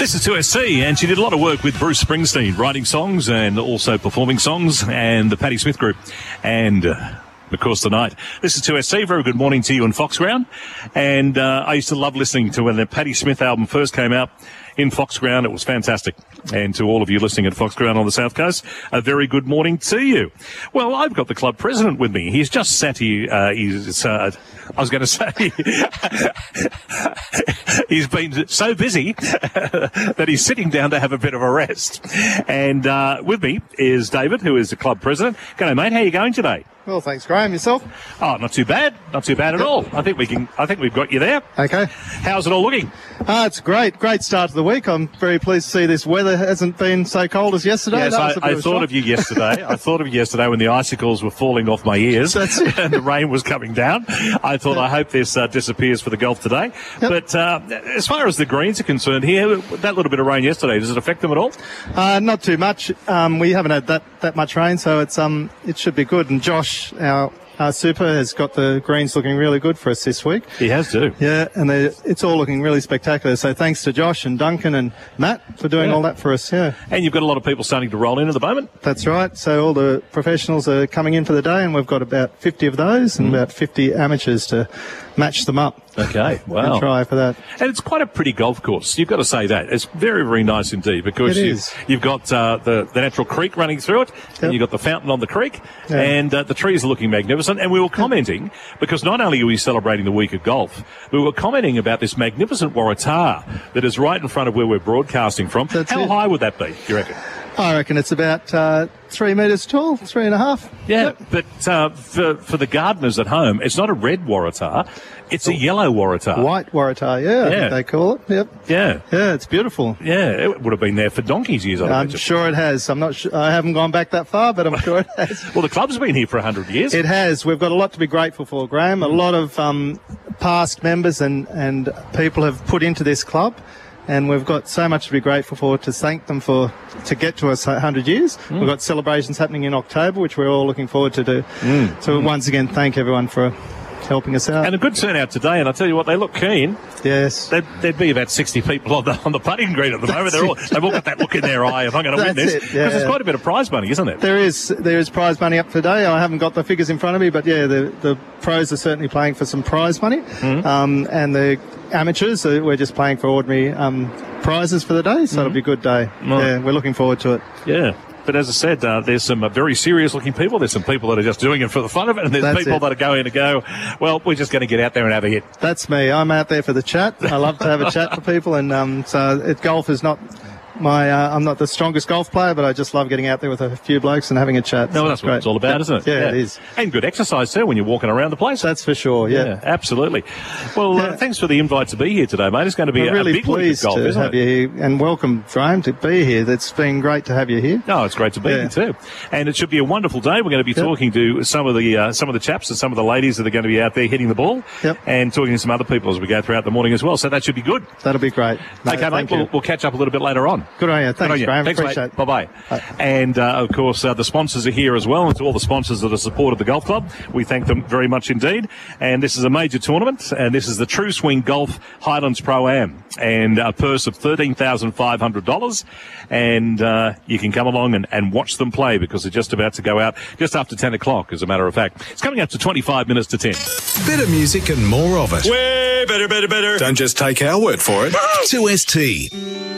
This is 2SC, and she did a lot of work with Bruce Springsteen, writing songs and also performing songs, and the Patti Smith Group, and of course tonight. This is 2SC. Very good morning to you in Foxground. And I used to love listening to when the Patti Smith album first came out in Foxground. It was fantastic. And to all of you listening at Foxground on the South Coast, a very good morning to you. Well, I've got the club president with me. He's just sat here. I was going to say he's been so busy that he's sitting down to have a bit of a rest. And with me is David, who is the club president. G'day, mate. How are you going today? Well, thanks, Graham. Yourself? Oh, not too bad. Not too bad at all. I think we've got you there. Okay. How's it all looking? It's great. Great start to the week. I'm very pleased to see this weather hasn't been so cold as yesterday. Yes, I thought of you yesterday. I thought of you yesterday when the icicles were falling off my ears and the rain was coming down. I thought, I hope this disappears for the golf today. Yep. But as far as the greens are concerned here, that little bit of rain yesterday, does it affect them at all? Not too much. We haven't had that much rain, so it should be good. And Josh, our super, has got the greens looking really good for us this week. He has too. Yeah, and it's all looking really spectacular. So thanks to Josh and Duncan and Matt for doing all that for us. Yeah. And you've got a lot of people starting to roll in at the moment. That's right. So all the professionals are coming in for the day, and we've got about 50 of those and about 50 amateurs to match them up. Okay, wow. And try for that. And it's quite a pretty golf course. You've got to say that. It's very, very nice indeed, because you've got the natural creek running through it, and you've got the fountain on the creek, and the trees are looking magnificent. And we were commenting, because not only are we celebrating the week of golf, we were commenting about this magnificent Waratah that is right in front of where we're broadcasting from. How high would that be, do you reckon? I reckon it's about 3 metres tall, 3.5. Yeah, but for the gardeners at home, it's not a red Waratah, it's a yellow Waratah. White Waratah, I think they call it. Yep. Yeah. Yeah, it's beautiful. Yeah, it would have been there for donkey's years, I'm sure it has. I'm not sure. I haven't gone back that far, but I'm sure it has. Well, the club's been here for 100 years. It has. We've got a lot to be grateful for, Graham. A lot of past members and people have put into this club. And we've got so much to be grateful for, to thank them to get to us 100 years. We've got celebrations happening in October, which we're all looking forward to do. So once again, thank everyone for helping us out. And a good turnout today, and I tell you what, they look keen. Yes. There'd be about 60 people on the putting green at the moment. They've all got that look in their eye, if I'm going to win this. Because there's quite a bit of prize money, isn't there? There is prize money up today. I haven't got the figures in front of me, but the pros are certainly playing for some prize money. And the amateurs, we're just playing for ordinary prizes for the day, so it'll be a good day. Yeah, we're looking forward to it. Yeah. But as I said, there's some very serious-looking people. There's some people that are just doing it for the fun of it, and there's people that are going to go, well, we're just going to get out there and have a hit. That's me. I'm out there for the chat. I love to have a chat for people, and golf is not I'm not the strongest golf player, but I just love getting out there with a few blokes and having a chat. No, that's what it's all about, isn't it? Yeah, it is. And good exercise too when you're walking around the place. That's for sure, yeah. Absolutely. Well, thanks for the invite to be here today, mate. It's going to be a big week of golf, isn't it? Really pleased to have you here, and welcome, Graham, to be here. It's been great to have you here. No, it's great to be here too. And it should be a wonderful day. We're going to be talking to some of the chaps and some of the ladies that are going to be out there hitting the ball, and talking to some other people as we go throughout the morning as well. So that should be good. That'll be great. Okay, mate. We'll catch up a little bit later on. Good on you. Thanks, Graham. Thanks, appreciate mate. Bye-bye. And, of course, the sponsors are here as well. And to all the sponsors that have supported the golf club, we thank them very much indeed. And this is a major tournament, and this is the True Swing Golf Highlands Pro-Am, and a purse of $13,500. And you can come along and watch them play, because they're just about to go out just after 10 o'clock, as a matter of fact. It's coming up to 25 minutes to 10. Better music and more of it. Way better, better, better. Don't just take our word for it. 2ST.